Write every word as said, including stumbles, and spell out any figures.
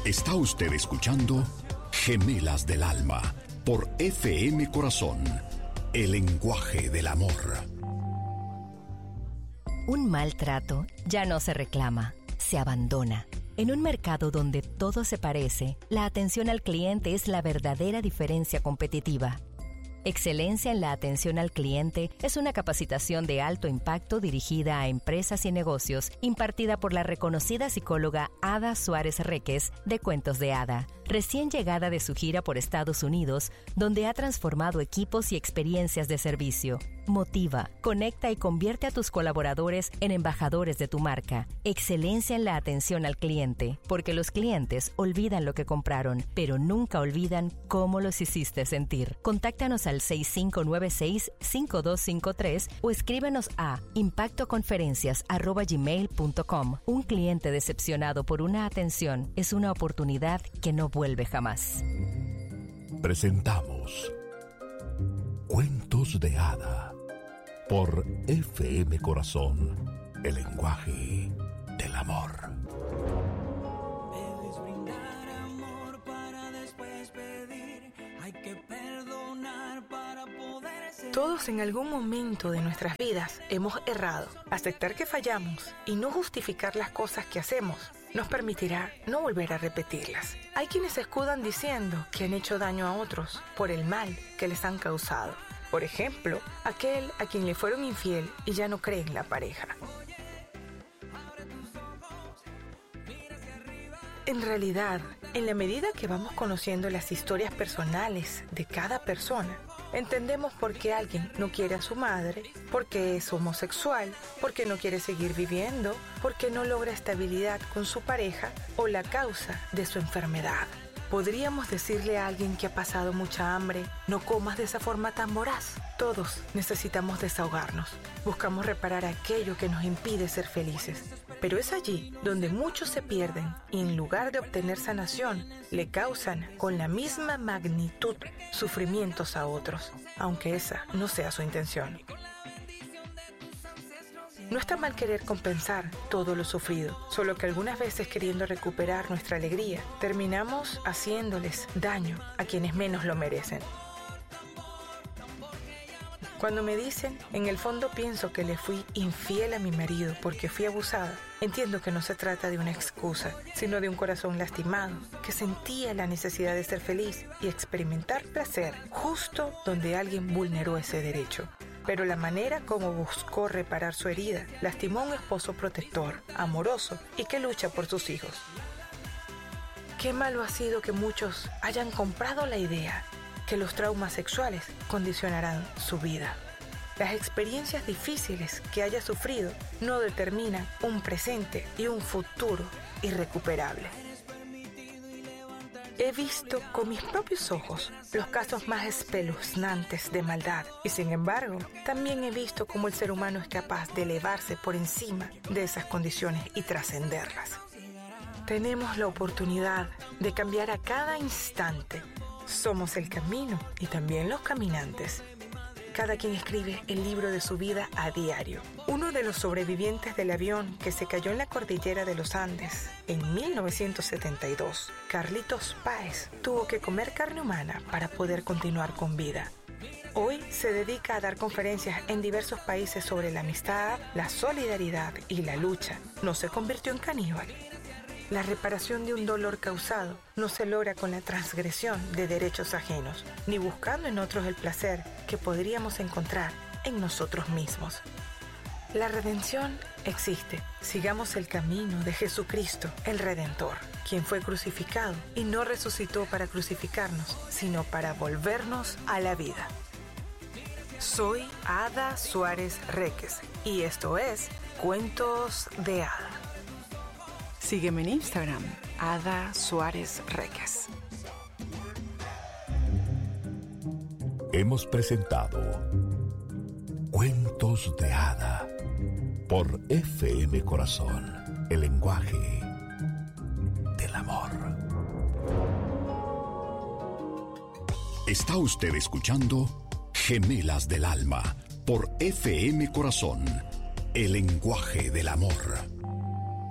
Está usted escuchando Gemelas del Alma por F M Corazón, el lenguaje del amor. Un maltrato ya no se reclama, se abandona. En un mercado donde todo se parece, la atención al cliente es la verdadera diferencia competitiva. Excelencia en la atención al cliente es una capacitación de alto impacto dirigida a empresas y negocios, impartida por la reconocida psicóloga Ada Suárez Reques de Cuentos de Hada, recién llegada de su gira por Estados Unidos, donde ha transformado equipos y experiencias de servicio. Motiva, conecta y convierte a tus colaboradores en embajadores de tu marca. Excelencia en la atención al cliente, porque los clientes olvidan lo que compraron, pero nunca olvidan cómo los hiciste sentir. Contáctanos al seis cinco nueve seis, cinco dos cinco tres o escríbenos a impactoconferencias arroba gmail punto com. Un cliente decepcionado por una atención es una oportunidad que no vuelve jamás. Presentamos Cuentos de Hada por F M Corazón, el lenguaje del amor. Debes brindar amor para después pedir. Hay que perdonar para poder ser. Todos en algún momento de nuestras vidas hemos errado. Aceptar que fallamos y no justificar las cosas que hacemos nos permitirá no volver a repetirlas. Hay quienes se escudan diciendo que han hecho daño a otros por el mal que les han causado. Por ejemplo, aquel a quien le fueron infiel y ya no cree en la pareja. En realidad, en la medida que vamos conociendo las historias personales de cada persona, entendemos por qué alguien no quiere a su madre, por qué es homosexual, por qué no quiere seguir viviendo, por qué no logra estabilidad con su pareja o la causa de su enfermedad. ¿Podríamos decirle a alguien que ha pasado mucha hambre, no comas de esa forma tan voraz? Todos necesitamos desahogarnos. Buscamos reparar aquello que nos impide ser felices. Pero es allí donde muchos se pierden y en lugar de obtener sanación, le causan con la misma magnitud sufrimientos a otros, aunque esa no sea su intención. No está mal querer compensar todo lo sufrido, solo que algunas veces queriendo recuperar nuestra alegría, terminamos haciéndoles daño a quienes menos lo merecen. Cuando me dicen, en el fondo pienso que le fui infiel a mi marido porque fui abusada, entiendo que no se trata de una excusa, sino de un corazón lastimado, que sentía la necesidad de ser feliz y experimentar placer justo donde alguien vulneró ese derecho. Pero la manera como buscó reparar su herida lastimó a un esposo protector, amoroso y que lucha por sus hijos. Qué malo ha sido que muchos hayan comprado la idea que los traumas sexuales condicionarán su vida. Las experiencias difíciles que haya sufrido no determinan un presente y un futuro irrecuperable. He visto con mis propios ojos los casos más espeluznantes de maldad y sin embargo también he visto cómo el ser humano es capaz de elevarse por encima de esas condiciones y trascenderlas. Tenemos la oportunidad de cambiar a cada instante. Somos el camino y también los caminantes. Cada quien escribe el libro de su vida a diario. Uno de los sobrevivientes del avión que se cayó en la cordillera de los Andes en mil novecientos setenta y dos, Carlitos Páez, tuvo que comer carne humana para poder continuar con vida. Hoy se dedica a dar conferencias en diversos países sobre la amistad, la solidaridad y la lucha. No se convirtió en caníbal. La reparación de un dolor causado no se logra con la transgresión de derechos ajenos, ni buscando en otros el placer que podríamos encontrar en nosotros mismos. La redención existe. Sigamos el camino de Jesucristo, el Redentor, quien fue crucificado y no resucitó para crucificarnos, sino para volvernos a la vida. Soy Ada Suárez Reques y esto es Cuentos de Hada. Sígueme en Instagram, Ada Suárez Reques. Hemos presentado Cuentos de Hada por F M Corazón, el lenguaje del amor. Está usted escuchando Gemelas del Alma por F M Corazón, el lenguaje del amor.